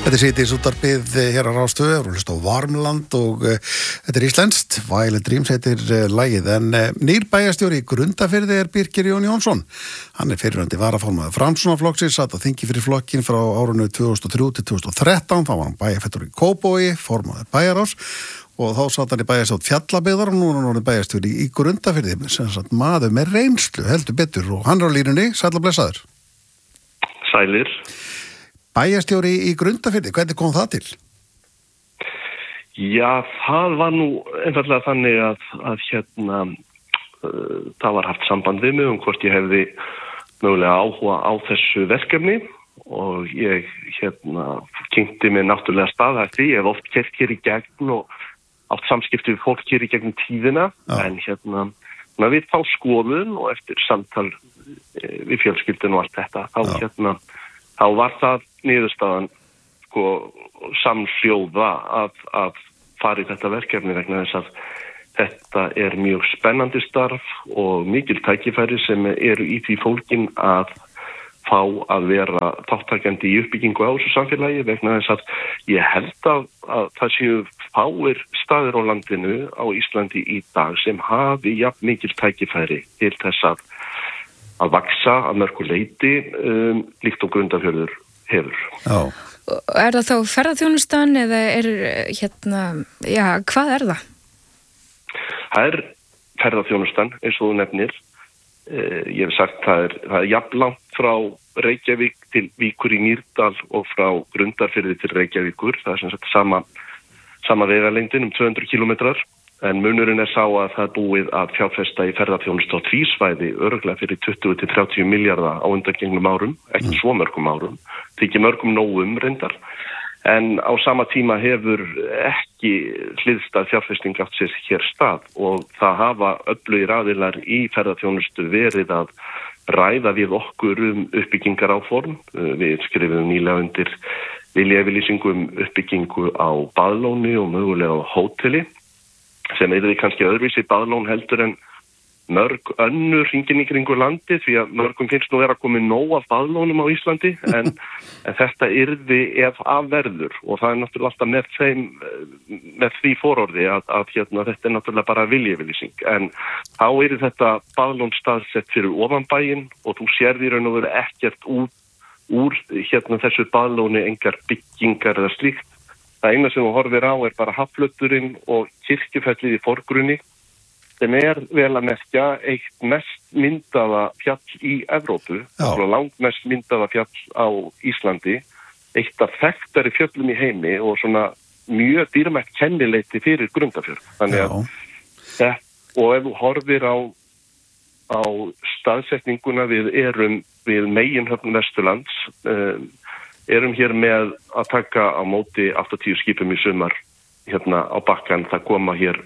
Þetta sittis útvarpið hér á Rás 2 og hlusta á Varmland og þetta íslenskt. Violet Dreams heitir lagið en nýr bæjarstjóri í Grundarfirði Birkir Jón Jónsson. Hann fyrrverandi varaformaður Framsóknarflokksins, sat á þingi fyrir flokkinn frá árinu 2003 til 2013. Þá var hann bæjarfulltrúi í Kópavogi, formaður Bæjarráðs og þá sat hann í bæjarstjórn Fjallabyggðar og nú er hann orðinn bæjarstjóri í Grundarfirði, sem sagt maður með reynslu heldur betur og hann er á línunni. Sæll og blessaður. Sælir. Bæjarstjóri í Grundarfirði, hvernig kom það til? Já, það var nú einfaldlega þannig að það var haft samband við mig hvort ég hefði mögulega áhuga á þessu verkefni og ég kynnti mig náttúrulega staðhætti. Ég hef oft keyrt hér í gegn og átt samskipti við fólk hér í gegnum tíðina, en við þá skoðun og eftir samtal við fjölskyldun og allt þetta, þá var það niðurstaðan samhljóða að fara í þetta verkefni vegna þess að þetta er mjög spennandi starf og mikil tækifæri sem eru í því fólkin að fá að vera þáttakandi í uppbyggingu á þessu samfélagi vegna þess að ég held að það séu fáir staðir á landinu á Íslandi í dag sem hafi jafn mikil tækifæri til þess að vaksa að mörgu leyti líkt og Grundarfjörður hefur. Já. Er það þá ferðaþjónustan eða hvað er það? Það er ferðaþjónustan eins og þú nefnir. Ég hef sagt það er jafnlangt frá Reykjavík til Víkur í Mýrdal og frá Grundarfirði til Reykjavíkur. Það er sem sagt sama vegalengdin 200 kilometrar. En munurinn sá að það búið að fjárfesta í ferðaþjónustu á tvísvæði örugglega fyrir 20 til 30 milljarða á undangengnum árum, ekki svo mörgum árum, þykir mörgum nógum reyndar. En á sama tíma hefur ekki hliðstæð fjárfesting átt sér hér stað og það hafa öflugir aðilar í ferðaþjónustu verið að ræða við okkur uppbyggingar áform. Við skrifum nýlega undir viljayfirlýsingu uppbyggingu á baðlóni og mögulega á hóteli, sem er því kannski öðruvísi baðlón heldur en mörg önnur hringinn í kringu landi því að mörgum finnst nú vera að koma nóg af baðlónum á Íslandi en þetta yrði ef af verður og það er náttúrulega alltaf með því fororði að þetta er náttúrulega bara viljayfirlýsing en þá yrði þetta baðlón staðsett fyrir ofan bæinn og þú sérð í raun og veru ekkert úr þessu baðlóni engar byggingar eða slíkt. Það eina sem þú horfir á er bara hafflöturinn og kirkjufellið í forgrunni sem er vel að merkja eitt mest myndaða fjall í Evrópu og langt mest myndaða fjall á Íslandi, eitt af þekktari fjöllum í heimi og svona mjög dýrmætt kennileiti fyrir Grundarfjörð. Þannig að og ef þú horfir á staðsetninguna við meginhöfn Vesturlands, erum hér með að taka á móti 80 skipum í sumar á bakkan. Það koma hér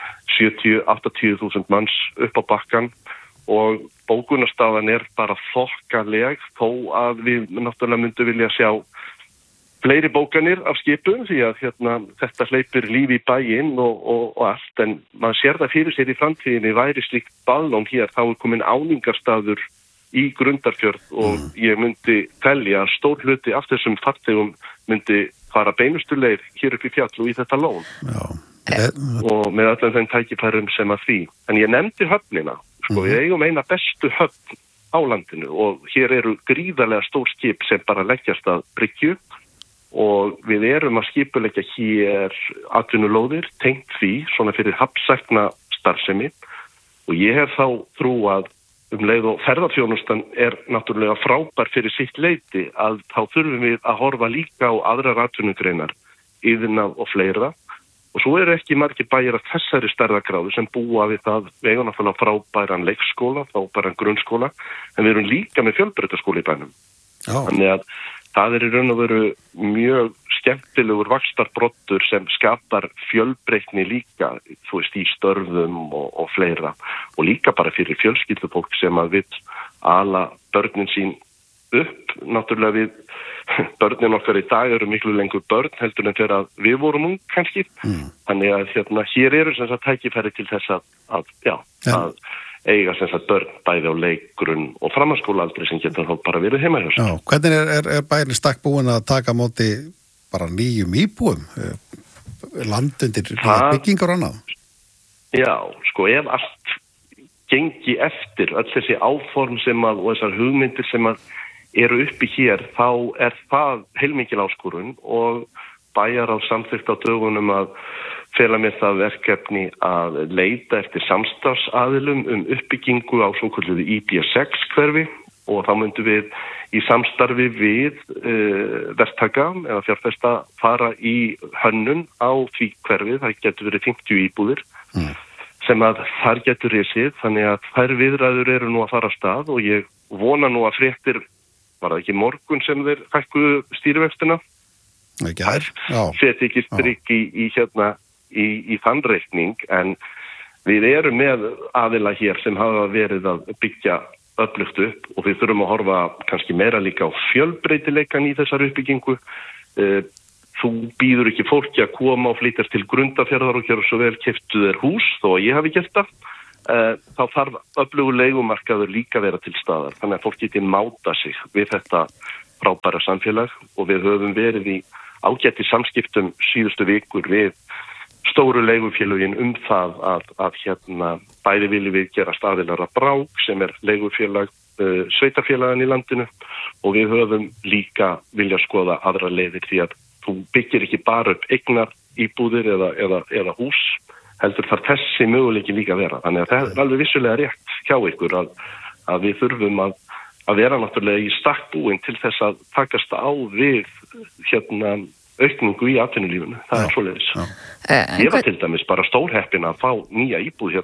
70-80.000 manns upp á bakkan og bókunarstaðan er bara þokkaleg þó að við náttúrulega myndum vilja sjá fleiri bókanir af skipum því að þetta hleypir lífi í bæinn og allt en maður sér það fyrir sér í framtíðinni væri slíkt baðlón hér þá er komin áningarstaður í Grundarfjörð og ég myndi telja að stór hluti af þessum farþegum myndi fara beinustu leið hér upp í fjall og í þetta lón. Já. Og með öllum þeim tækifærum sem að því. En ég nefndi höfnina. Við eigum eina bestu höfn á landinu og hér eru gríðarlega stór skip sem bara leggjast að bryggju og við erum að skipuleggja hér atvinnulóðir tengt því svona fyrir hafnsækna starfsemi og ég hef þá trú að leið og ferðaþjónustan er náttúrulega frábær fyrir sitt leyti að þá þurfum við að horfa líka á aðrar atvinnugreinar, iðnað og fleira og svo eru ekki margir bæjar af þessari stærðargráðu sem búa við það við eigum náttúrulega frábæran leikskóla, frábæran grunnskóla en við erum líka með fjölbrautaskóla í bænum. Þannig að það er í raun og veru mjög skemmtilegur vaxtarbroddur sem skapar fjölbreytni líka, þú veist, í störfum og fleira og líka bara fyrir fjölskyldufólk sem að vill ala börnin sín upp. Náttúrulega börnin okkar í dag eru miklu lengur börn heldur en þegar við vorum kannski. Þannig að hér eru sem sagt tækifæri til þess að eiga sem sagt börn bæði á leikgrunn og framhaldsskólaaldri sem getur þá bara verið heima hjá sér. Já, hvernig er bærin stakk búin að taka á móti bara nýjum íbúum, land undir byggingar og annað. Já, sko, ef allt gengi eftir öll þessi áform og þessar hugmyndir sem eru uppi hér, þá það heilmikil áskorun og bæjarráð samþykkt á dögunum að fela mér það verkefni að leita eftir samstarfsaðilum uppbyggingu á svokölluðu IB6 hverfi og þá myndum við í samstarfi við verktaka eða fjárfesta fara í hönnun á því hverfi, það getur verið 50 íbúðir sem að þar getur risið, þannig að þær viðræður eru nú að fara af stað og ég vona nú að fréttir, var það ekki morgun sem þeir hækkuðu stýrivextina? Ekki hær, já. Seti ekki strikk í þann reikning, en við erum með aðila hér sem hafa verið að byggja öflugt upp og við þurfum að horfa kannski meira líka á fjölbreytileikan í þessar uppbyggingu. Þú býður ekki fólki að koma og flytjast til Grundarfjarðar og gera svo vel keyptu þér hús, þó að ég hafi gert það. Þá þarf öflugur leigumarkaður líka vera til staðar, þannig að fólk geti máta sig við þetta frábæra samfélag og við höfum verið í ágæti samskiptum síðustu vikur við stóru leigufélögin það að bæði viljum við gera staðilar að Brák sem leigufélag sveitarfélagan í landinu og við höfum líka vilja skoða aðra leiðir því að þú byggir ekki bara upp eignar íbúðir eða hús, heldur þarf þessi möguleiki líka að vera. Þannig að það er alveg vissulega rétt hjá ykkur að við þurfum að vera náttúrulega í stakk búin til þess að takast á við aukningu í atvinnulífinu. Það er svoleiðis. Ég var til dæmis bara stórheppin að fá nýja íbúð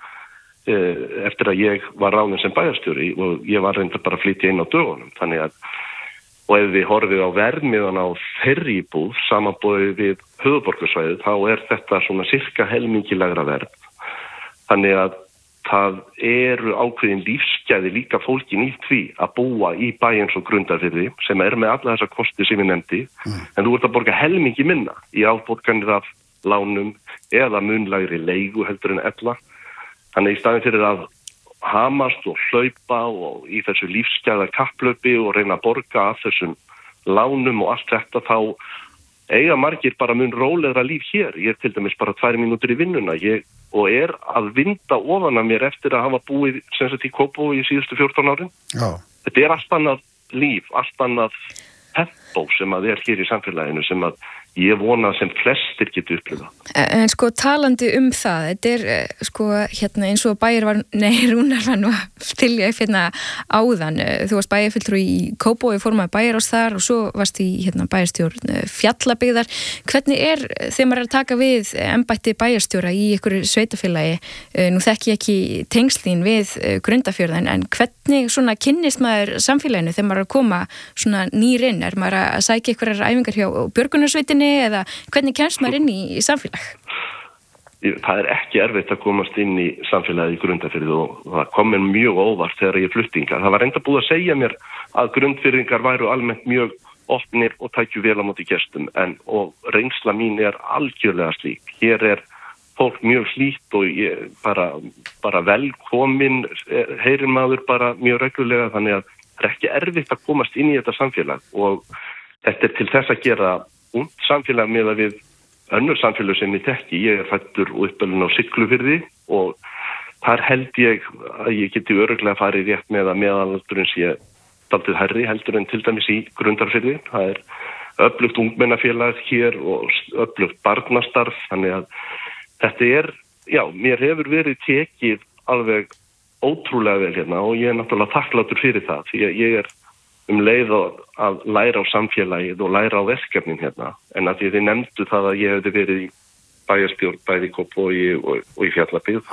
eftir að ég var ráðinn sem bæjarstjóri og ég var reyndar bara að flytja inn á dögunum. Þannig að og ef við horfum á verðmiðan á þeirri íbúð samanborið við höfuðborgarsvæðið, þá þetta svona sirka helmingilegra verð. Þannig að það eru ákveðin lífsgæði líka fólkin í því að búa í bæ eins og Grundarfirði sem með alla þessa kosti sem ég nefndi, en þú ert að borga helmingi minna í afborganir af lánum eða munlægri leigu heldur en ella. Þannig í staðinn fyrir að hamast og hlaupa og í þessu lífsgæða kapplaupi og reyna að borga af þessum lánum og allt þetta, þá eiga margir bara mun rólegra líf hér. Ég til dæmis bara 2 mínútur í vinnuna og að vinda ofan af mér eftir að hafa búið sem sagt í Kópavogi í síðustu 14 árin. Já. Þetta allt annað líf, allt annað tempó sem að hér í samfélaginu sem að ég vona sem flestir getur upplifað. En sko talandi það, þetta sko eins og Rúnar var nú að stilja upp áðan, þú varst bæjarfulltrúi í Kópavogi, formaður bæjarráðs þar og svo varst í bæjarstjórn Fjallabyggðar. Hvernig þegar maður að taka við embætti bæjarstjóra í einhverju sveitafélagi, nú þekki ég ekki tengslín við Grundarfjörð, en hvernig svona kynnist maður samfélaginu þegar maður að koma svona nýr inn? Er maður að sækja einhverjar æfingar hjá björgunarsveitinni eða hvernig kemst maður inn í samfélag? Það ekki erfitt að komast inn í samfélagið í Grundarfirði og það kom mér mjög óvart þegar ég fluttinga. Það var enda búið að segja mér að Grundfirðingar væru almennt mjög opnir og tækju vel á móti gestum og reynsla mín algjörlega slík. Hér fólk mjög hlýtt og bara velkomin heyrir maður bara mjög reglulega, þannig að það ekki erfitt að komast inn í þetta samfélag og þetta til þess að gera ungt samfélag með að við önnur samfélag sem ég þekki. Ég fæddur og uppalinn á Siglufirði og þar held ég að ég geti örugglega farið rétt með að meðalaldurinn sé dálítið hærri heldur en til dæmis í Grundarfirði. Það öflugt ungmennafélag hér og öflugt barnastarf, þannig að þetta mér hefur verið tekið alveg ótrúlega vel hérna og ég náttúrulega þakklátur fyrir það því að ég leið að læra á samfélagið og læra á verkefnin hérna, en að þið nefndu það að ég hefði verið í bæjarstjórn bæði í Kópavogi og í Fjallabyggð,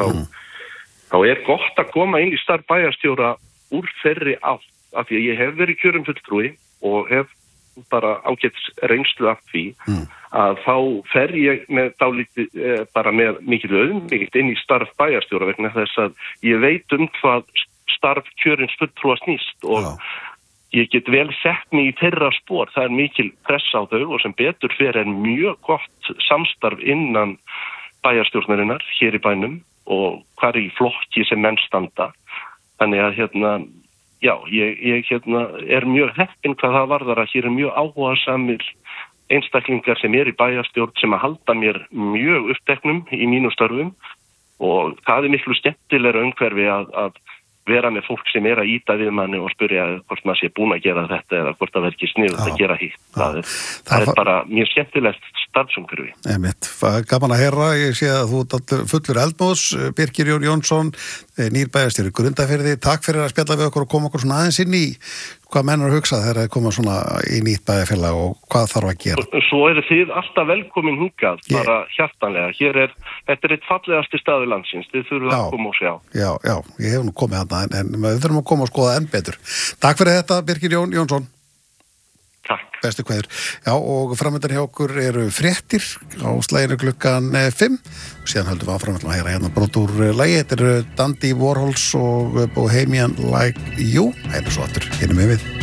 þá gott að koma inn í starf bæjarstjóra úr þeirri átt, af því að ég hef verið kjörinn fulltrúi og hef bara ágætis reynslu af því að þá fer ég með dálítið bara með mikil auðmýkt inn í starf bæjarstjóra vegna þess að ég veit hvað starf kjörins fulltrúa snýst og ég get vel sett mig í þeirra spor. Það mikil press á þau og sem betur fyrir mjög gott samstarf innan bæjarstjórnarinnar hér í bænum og hvar í flokki sem menn standa. Þannig að ég mjög heppinn hvað það varðar að hér mjög áhugasamir einstaklingar sem í bæjarstjórn sem að halda mér mjög uppteknum í mínu störfum og það miklu skemmtilegra umhverfi að vera með fólk sem að íta við manni og spyrja hvort maður sé búin að gera þetta eða hvort það verður ekki sniðugt að gera hitt. Það er bara mjög skemmtilegt starfsumhverfi. Einmitt, gaman að heyra, ég sé að þú ert fullur eldmóðs, Birkir Jón Jónsson, nýr bæjarstjóri í Grundarfirði, takk fyrir að spjalla við okkur og koma okkur svona aðeins inn í hvað menn að hugsa þegar það koma svona í nýtt bæjarfélag og hvað þarf að gera. Svo þið alltaf velkomin hingað, bara hjartanlega. Þetta eitt fallegasti staður landsins, þið þurfum að koma og sjá. Já, ég hef nú komið þarna en við þurfum að koma og skoða enn betur. Takk fyrir þetta, Birkir Jón Jónsson. Takk. Bestu kveður. Já, og framöndan hjá okkur eru fréttir á slaginu klukkan 5 og síðan höldum við áfram að heyra hérna brot úr lagi. Þetta eru Dandy Warhols og Bohemian Like You. Svo aftur, hérna með við.